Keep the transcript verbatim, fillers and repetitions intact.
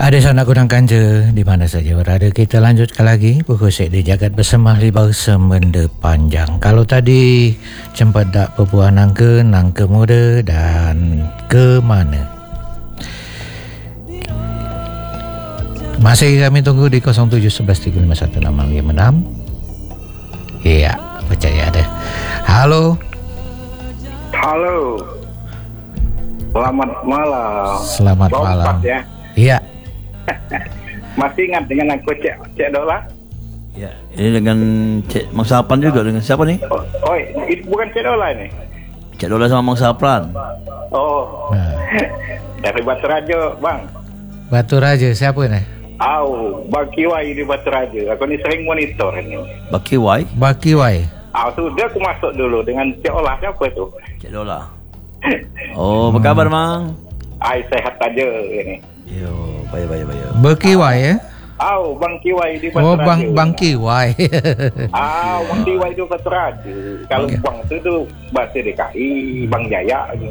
Ada sanak gunang kanja di mana saja berada. Kita lanjutkan lagi Pukosek di Jagat Bersemah Libar Semenda Panjang. Kalau tadi cempedak pebuah nangka, nangka muda dan ke mana. Masih kami tunggu di kosong tujuh satu satu tiga lima satu enam lima enam. Iya, percaya ada. Halo. Halo. Selamat malam. Selamat Lompat malam. Ya. Iya. Masih ingat dengan aku Cik Cik Dola? Ya, ini dengan Cik Mang Sapran juga. Dengan siapa ni? Oh, oh itu bukan Cik Dola ini. Cik Dola sama Mang Sapran. Oh. Nah. Dari Batu Raja, bang. Batu Raja siapa ni? Au, Bang Kiwai di Batu Raja. Aku ni sering monitor ini. Baki Wai. Baki Wai. Ah, sudah aku masuk dulu dengan Cik Olah. Siapa tu? Cik Dola. Oh, apa khabar Mang? Ai sehat aja ini. Yo, baik baik baik. Baki Wai ya? Au, Bang Kiwai di Batu Oh, Raja. Bang Bang Kiwai. Ah, Bang Kiwai di Batu Raja. Kalau Okay. Bang tu tu bahasa D K I, Bang Jaya.